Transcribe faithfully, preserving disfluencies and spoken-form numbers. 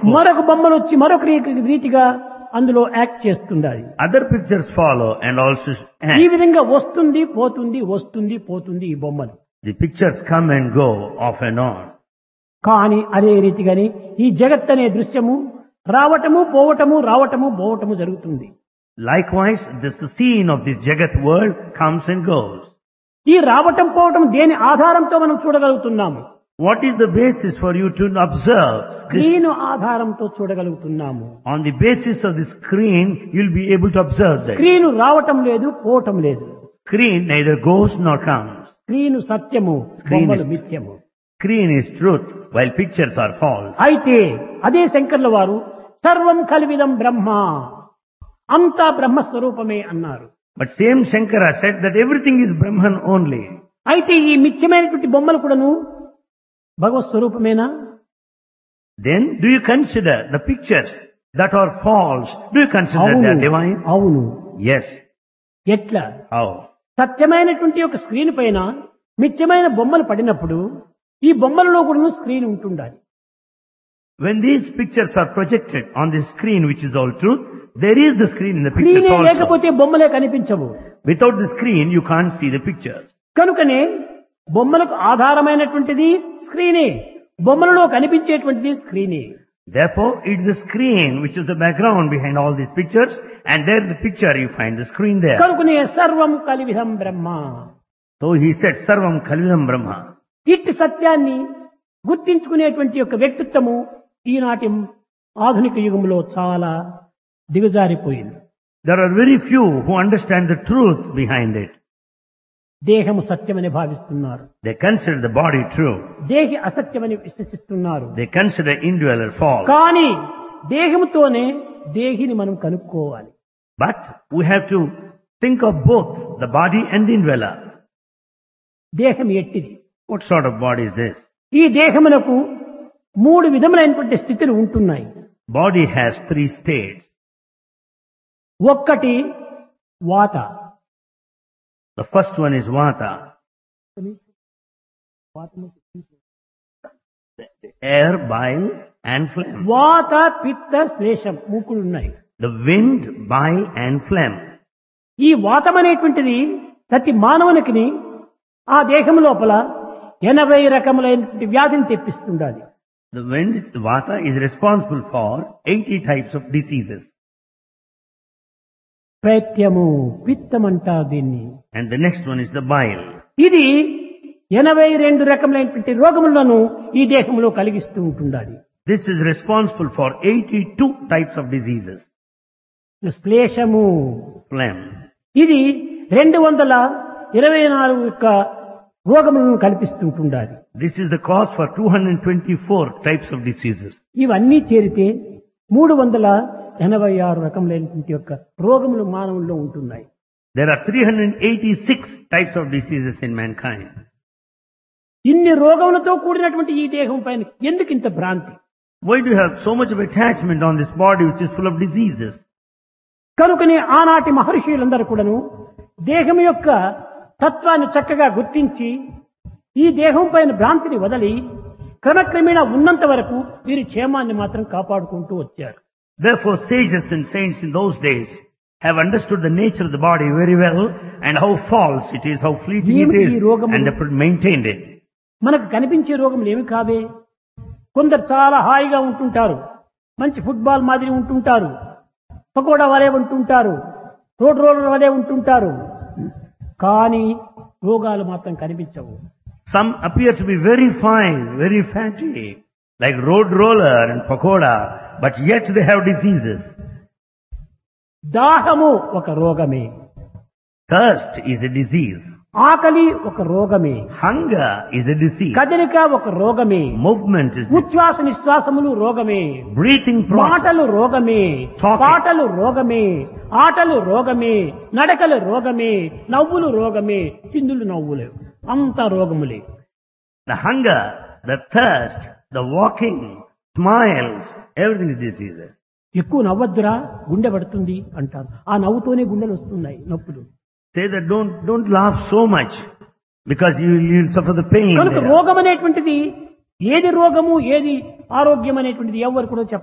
course. మరొక బొమ్మలు వచ్చి మరొక రీ- రీతిగా అందులో act చేస్తుండాలి. Other pictures follow and also ఈ act. విధంగా వస్తుంది పోతుంది వస్తుంది పోతుంది ఈ బొమ్మలు. The pictures come and go off and on. కానీ అదే రీతిగాని ఈ జగత్ అనే దృశ్యము రావటము పోవటము రావటము పోవటము జరుగుతుంది. Likewise, this the scene of this Jagat world comes and goes. ఈ రావటం పోవటం దేని ఆధారంతో మనం చూడగలుగుతున్నాము? What is the basis for you to observe this? Screen ఆధారంతో చూడగలుగుతున్నాము. On the basis of the screen, you'll be able to observe that. Screen రావటం లేదు పోవటం లేదు. Screen neither goes nor comes. Screen సత్యము Screen బొమ్మలు is- మిథ్యము. Screen is truth, while pictures are false. అయితే అదే శంకర్ల వారు సర్వం కలివిదం బ్రహ్మ అంతా బ్రహ్మస్వరూపమే అన్నారు. But same Shankara said that everything is Brahman only. అయితే ఈ మిథ్యమైనటువంటి బొమ్మలు కూడాను భగవత్ స్వరూపమేనా? Then do you consider the pictures that are false? Do you consider they are అవును divine? అవును. Yes. ఎట్లా? How? సత్యమైనటువంటి ఒక స్క్రీన్ పైన మిథ్యమైన బొమ్మలు పడినప్పుడు ఈ బొమ్మలలో కూడా స్క్రీన్ ఉంటుండాలి. When these pictures are projected on the screen, which is all truth, there is the screen in the pictures స్క్రీనే also. లేకపోతే బొమ్మలే కనిపించవు. Without the screen, you can't see the pictures. కనుకనే బొమ్మలకు ఆధారమైనటువంటిది స్క్రీనే, బొమ్మలలో కనిపించేటువంటిది స్క్రీనే. Therefore, it is the screen which is the background behind all these pictures, and there the picture you find the screen there. కనుకనే సర్వం కలివిధం బ్రహ్మ. So he said, Sarvam Kalvidam Brahma. ఇట్టి సత్యాన్ని గుర్తించుకునేటువంటి యొక్క వ్యక్తిత్వము ఈనాటి ఆధునిక యుగంలో చాలా దిగజారిపోయింది. There are very few who understand the truth behind it. దేహము సత్యమని భావిస్తున్నారు, They consider the body true. దేహి అసత్యమని విశ్వసిస్తున్నారు. They consider indweller false. కానీ దేహముతోనే దేహిని మనం కనుక్కోవాలి. But we have to think of both the body and the indweller. దేహం ఎట్టిది? What sort of body is this? ఈ దేహమునకు మూడు విధములైనటువంటి స్థితులు ఉంటున్నాయి. Body has three states. ఒక్కటి వాత. The first one is Vata, the air, bile and phlegm. వాత పిత్త శ్లేషం మూకులు ఉన్నాయి. The wind, bile and phlegm. ఈ వాతం అనేటువంటిది ప్రతి మానవునికి ఆ దేహం లోపల ఎనభై రకములైనటువంటి వ్యాధిని తెప్పిస్తుండాలి. The wind, the Vata, is responsible for eighty types of diseases. ప్రైత్యము పిత్తం అంటారు దీన్ని. And the next one is the bile. ఇది ఎనభై రెండు రకములైనటువంటి రోగములను ఈ దేహంలో కలిగిస్తూ ఉంటుండాలి. This is responsible for eighty-two types of diseases. శ్లేషము Phlegm. ఇది రెండు వందల ఇరవై నాలుగు యొక్క రోగములను కల్పిస్తుంటుండాలి. This is the cause for two hundred twenty-four types of diseases. ఇవన్నీ చేరితే మూడు వందల ఎనభై ఆరు రకములైనటువంటి యొక్క రోగములు మానవుల్లో ఉంటున్నాయి. There are three hundred eighty-six types of diseases in mankind. ఇన్ని రోగములతో కూడినటువంటి ఈ దేహం పైన ఎందుకు ఇంత భ్రాంతి? Why do you have so much of attachment on this body which is full of diseases? కనుకనే ఆనాటి మహర్షులందరూ కూడాను దేహం యొక్క తత్వాన్ని చక్కగా గుర్తించి ఈ దేహం పైన భ్రాంతిని వదలి క్రమక్రమేణా ఉన్నంత వరకు వీరి క్షేమాన్ని మాత్రం కాపాడుకుంటూ వచ్చారు. Therefore, sages and saints in those days have understood the nature of the body very well and how false it is, how fleeting it is, and they maintained it. మనకు కనిపించే రోగములు ఏమి కావే. కొందరు చాలా హాయిగా ఉంటుంటారు, మంచి ఫుట్బాల్ మాదిరి ఉంటుంటారు, పకోడా వలె ఉంటుంటారు, రోడ్ రోలర్ వలె ఉంటుంటారు, కానీ రోగాలు మాత్రం కనిపించవు. Some appear to be very fine, very fatty, like road roller and pakoda, but yet they have diseases. దాహము ఒక రోగమే, Thirst is a disease. ఆకలి ఒక రోగమే, Hunger is a disease. కదలిక ఒక రోగమే, Movement is disease. ఉచ్ఛ్వాస నిశ్వాసములు రోగమే, Breathing process. మాటలు రోగమే, Talking. పాటలు రోగమే, ఆటలు రోగమే, నడకలు రోగమే, నవ్వులు రోగమే, చిందులు నవ్వులే, అంత రోగములే. The hunger, the thirst, the walking, smiles, everything is diseases. ఎక్కువ నవ్వద్దురా గుండె పడుతుంది అంటారు. ఆ నవ్వుతోనే గుండెలు వస్తున్నాయి నొప్పులు. Say that don't, don't laugh so much because you will suffer the pain. కనుక there. రోగం అనేటువంటిది ఏది రోగము ఏది ఆరోగ్యం అనేటువంటిది ఎవరు కూడా చెప్ప